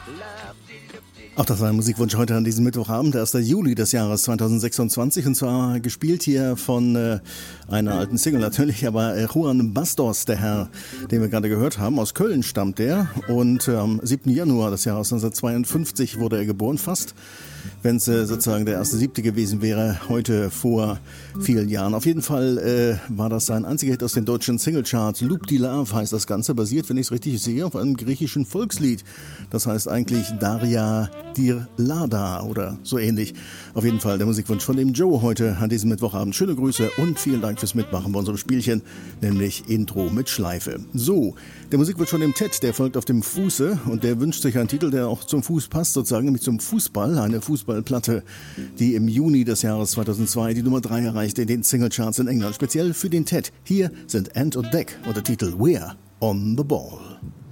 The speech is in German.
Auch das war ein Musikwunsch heute an diesem Mittwochabend, 1. Juli des Jahres 2026, und zwar gespielt hier von einer alten Single natürlich, aber Juan Bastos, der Herr, den wir gerade gehört haben, aus Köln stammt der, und am 7. Januar des Jahres 1952 wurde er geboren, fast, wenn es sozusagen der 1.7. gewesen wäre, heute vor vielen Jahren. Auf jeden Fall war das sein einziger Hit aus den deutschen Singlecharts. Loop de Love heißt das Ganze, basiert, wenn ich es richtig sehe, auf einem griechischen Volkslied. Das heißt eigentlich Daria dir Lada oder so ähnlich. Auf jeden Fall der Musikwunsch von dem Joe heute an diesem Mittwochabend. Schöne Grüße und vielen Dank fürs Mitmachen bei unserem Spielchen, nämlich Intro mit Schleife. So, der Musikwunsch von dem Ted, der folgt auf dem Fuße, und der wünscht sich einen Titel, der auch zum Fuß passt, sozusagen, nämlich zum Fußball. Eine Fußballplatte, die im Juni des Jahres 2002 die Nummer 3 erreichte in den Singlecharts in England. Speziell für den Ted. Hier sind Ant und Dec und der Titel We're on the Ball.